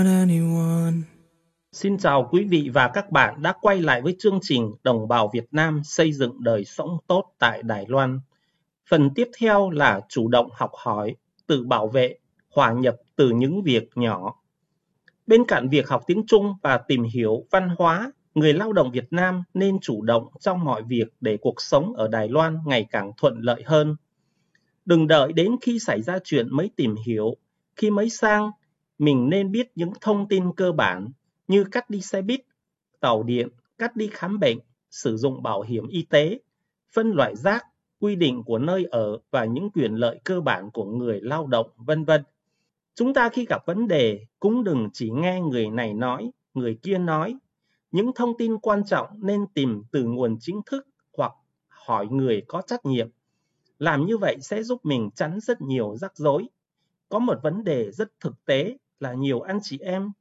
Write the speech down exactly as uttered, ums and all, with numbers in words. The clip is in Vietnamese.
anyone. Xin chào quý vị và các bạn đã quay lại với chương trình Đồng bào Việt Nam xây dựng đời sống tốt tại Đài Loan. Phần tiếp theo là chủ động học hỏi, tự bảo vệ, hòa nhập từ những việc nhỏ. Bên cạnh việc học tiếng Trung và tìm hiểu văn hóa, người lao động Việt Nam nên chủ động trong mọi việc để cuộc sống ở Đài Loan ngày càng thuận lợi hơn. Đừng đợi đến khi xảy ra chuyện mới tìm hiểu. Khi mới sang, mình nên biết những thông tin cơ bản như cách đi xe buýt, tàu điện, cách đi khám bệnh, sử dụng bảo hiểm y tế, phân loại rác, quy định của nơi ở và những quyền lợi cơ bản của người lao động, vân vân. Chúng ta khi gặp vấn đề cũng đừng chỉ nghe người này nói, người kia nói. Những thông tin quan trọng nên tìm từ nguồn chính thức hoặc hỏi người có trách nhiệm. Làm như vậy sẽ giúp mình tránh rất nhiều rắc rối. Có một vấn đề rất thực tế là nhiều anh chị em